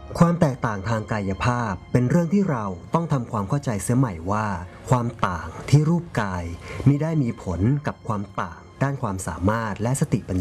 ความแตกต่างทางกายภาพเป็นเรื่องที่เราต้องทำความเข้าใจเสียใหม่ว่าความต่างที่รูปกายมิได้มีผลกับความต่างด้านความสามารถและสติปัญ